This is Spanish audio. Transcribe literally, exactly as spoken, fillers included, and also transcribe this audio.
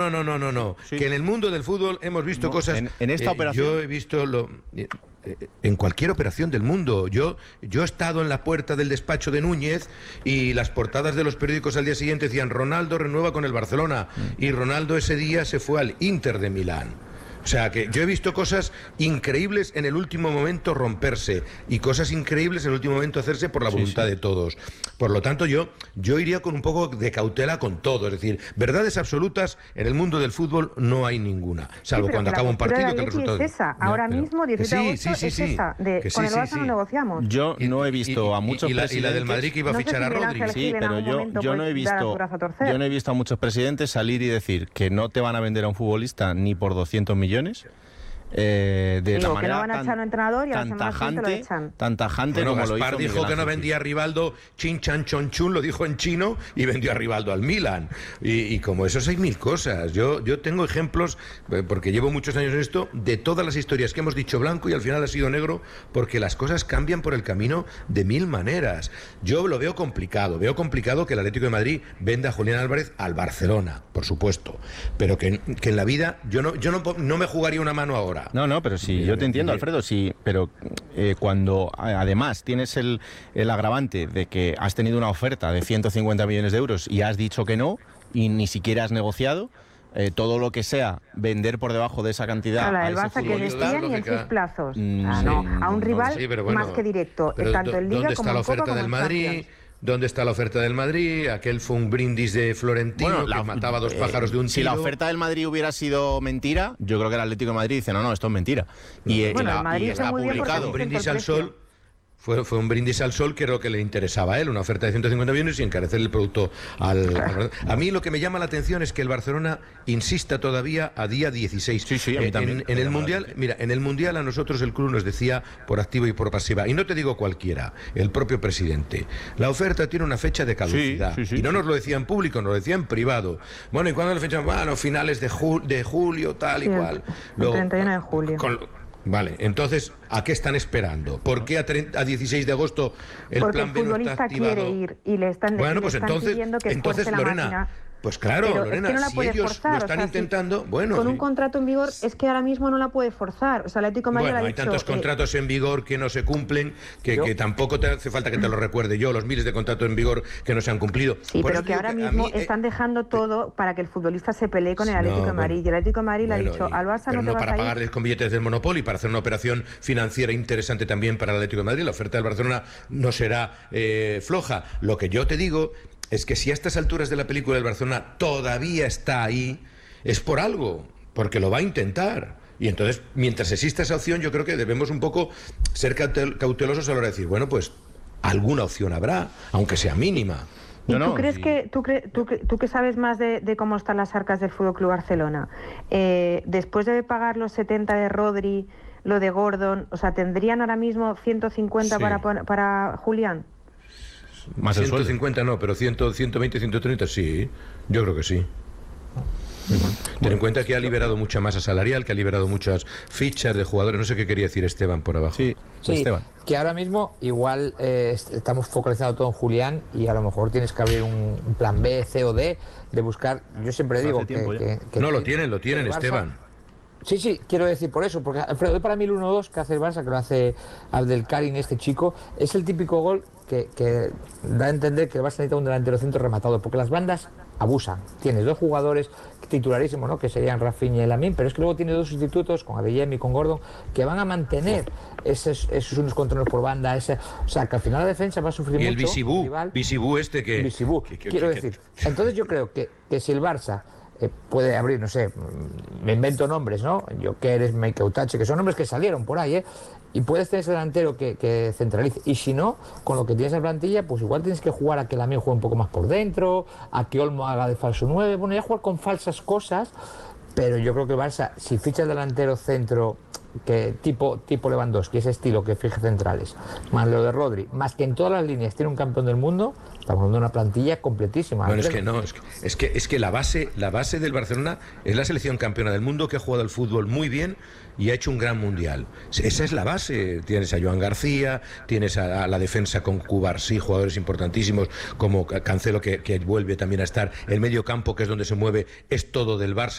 no, no, no, no, no. Sí. Que en el mundo del fútbol hemos visto No, cosas. en, en esta eh, operación. Yo he visto lo. eh, En cualquier operación del mundo. Yo, yo he estado en la puerta del despacho de Núñez y las portadas de los periódicos al día siguiente decían Ronaldo renueva con el Barcelona y Ronaldo ese día se fue al Inter de Milán. O sea que yo he visto cosas increíbles en el último momento romperse y cosas increíbles en el último momento hacerse por la voluntad sí, sí. de todos. Por lo tanto, yo, yo iría con un poco de cautela con todo. Es decir, verdades absolutas en el mundo del fútbol no hay ninguna. Salvo sí, cuando acaba un partido que el resultado... Es esa. Ahora no, mismo, diecisiete de agosto, sí, sí, es sí, esa. De, que sí, con el Barça sí, sí. no negociamos. Yo no he visto y, a muchos y, y, la, presidentes... y la del Madrid que iba a no fichar sé si a Rodri. Sí, pero yo, yo no he visto yo no he visto a muchos presidentes salir y decir que no te van a vender a un futbolista ni por doscientos millones. Eh, de Digo, la manera que no van a tan, echar un entrenador y a la tan semana tajante, lo echan. tan tajante Bueno, como Gaspar lo hizo dijo Miguel que no Ángel vendía a Gil. Rivaldo chin chan chon chun, lo dijo en chino y vendió a Rivaldo al Milan. Y, y como esos hay mil cosas. Yo, yo tengo ejemplos, porque llevo muchos años en esto, de todas las historias que hemos dicho blanco y al final ha sido negro, porque las cosas cambian por el camino de mil maneras. Yo lo veo complicado, veo complicado que el Atlético de Madrid venda a Julián Álvarez al Barcelona, por supuesto, pero que, que en la vida yo no, yo no, no me jugaría una mano ahora. No, no, pero sí, yo te entiendo, Alfredo, sí, pero eh, cuando además tienes el, el agravante de que has tenido una oferta de ciento cincuenta millones de euros y has dicho que no, y ni siquiera has negociado, eh, todo lo que sea vender por debajo de esa cantidad Ahora, a el ese Barça que futbolista, decían y en seis plazos. Mm, ah, sí, no, a un rival sí, pero bueno, más que directo, pero tanto en Liga ¿dónde como está la en Copa oferta como del en Madrid? Champions. ¿Dónde está la oferta del Madrid? Aquel fue un brindis de Florentino Bueno, la, que mataba dos eh, pájaros de un tiro. Si la oferta del Madrid hubiera sido mentira, yo creo que el Atlético de Madrid dice, no, no, esto es mentira. Y, eh, bueno, y la, el Madrid y hizo está muy bien porque publicado. Un brindis al sol. Fue, fue un brindis al sol que era lo que le interesaba a él, una oferta de ciento cincuenta millones y encarecer el producto al... al a mí lo que me llama la atención es que el Barcelona insista todavía a día dieciséis. Sí, sí, a mí en, también. En, en el Mundial, mira, en el Mundial a nosotros el club nos decía por activa y por pasiva, y no te digo cualquiera, el propio presidente, la oferta tiene una fecha de caducidad. Sí, sí, sí, y no sí. nos lo decía en público, nos lo decía en privado. Bueno, ¿y cuándo la fecha? Bueno, finales de, ju de julio, tal y Sí, cual. el treinta y uno de julio. Con, Vale, entonces, ¿a qué están esperando? ¿Por qué a, a dieciséis de agosto el Porque plan B el no está futbolista activado? quiere ir y le están, Bueno, le pues están entonces, pidiendo que entonces esfuerce la Lorena, máquina. pues claro, Pero Lorena, es que no la si puede ellos forzar, lo o están sea, intentando, si, bueno... con sí. un contrato en vigor es que ahora mismo no la puede forzar. O sea, el Atlético de Madrid Bueno, ha hay dicho, tantos eh, contratos en vigor que no se cumplen, que, yo, que tampoco te hace falta que te lo recuerde yo, los miles de contratos en vigor que no se han cumplido. Sí, Por pero eso que digo ahora que a mismo mí, eh, están dejando todo para que el futbolista se pelee con el no, Atlético de Madrid. bueno, y el Atlético de Madrid le ha bueno, dicho y, al Barça pero no te no vas para a ir. pagarles con billetes del Monopoly, para hacer una operación financiera interesante también para el Atlético de Madrid. La oferta del Barcelona no será eh, floja. Lo que yo te digo es que si a estas alturas de la película el Barcelona todavía está ahí, es por algo, porque lo va a intentar. Y entonces, mientras exista esa opción, yo creo que debemos un poco ser cautelosos a la hora de decir, bueno, pues alguna opción habrá, aunque sea mínima. ¿Y No, tú no, crees sí. que tú, cre tú, tú que sabes más de, de cómo están las arcas del Fútbol Club Barcelona, eh, después de pagar los setenta de Rodri, lo de Gordon, o sea, tendrían ahora mismo ciento cincuenta Sí. para para Julián? Más el ciento sueldo. cincuenta no, pero cien, ciento veinte, ciento treinta sí, yo creo que sí. Ten en cuenta que ha liberado mucha masa salarial, que ha liberado muchas fichas de jugadores. No sé qué quería decir Esteban por abajo. Sí, Sí, Esteban. que ahora mismo igual eh, estamos focalizando todo en Julián y a lo mejor tienes que abrir un, un plan B, C o D, de buscar, yo siempre digo que, que, que... No, lo tienen, lo tienen, el Barça- Esteban. Sí, sí, quiero decir por eso, porque Alfredo, para mí el uno dos que hace el Barça, que lo hace Abdelkarim, este chico, es el típico gol que, que da a entender que el Barça necesita un delantero centro rematado, porque las bandas abusan. Tienes dos jugadores titularísimos, ¿no?, que serían Rafinha y Lamine, pero es que luego tiene dos sustitutos, con Adeyemi y con Gordon, que van a mantener esos, esos unos controles por banda, ese, o sea, que al final la defensa va a sufrir Y mucho. el Bisibú, rival. Bisibú este que... Bisibú, que- que- quiero que- decir. Entonces yo creo que, que si el Barça eh, puede abrir, no sé, me invento nombres, ¿no? Jokeres, Meikeutache, que son nombres que salieron por ahí, ¿eh? Y puedes tener ese delantero que, que centralice. Y si no, con lo que tienes en plantilla, pues igual tienes que jugar a que Lamine juegue un poco más por dentro, a que Olmo haga de falso nueve, bueno, ya jugar con falsas cosas, pero yo creo que el Barça, si ficha el delantero centro que tipo tipo Lewandowski, ese estilo que fije centrales, más lo de Rodri, más que en todas las líneas tiene un campeón del mundo, estamos hablando de una plantilla completísima. Bueno, es Alfredo. que no, es que, es que, es que la base, la base del Barcelona es la selección campeona del mundo que ha jugado al fútbol muy bien y ha hecho un gran mundial. Esa es la base. Tienes a Joan García, tienes a, a la defensa con Cubarsí, jugadores importantísimos como Cancelo que, que vuelve también a estar. El medio campo, que es donde se mueve, es todo del Barça.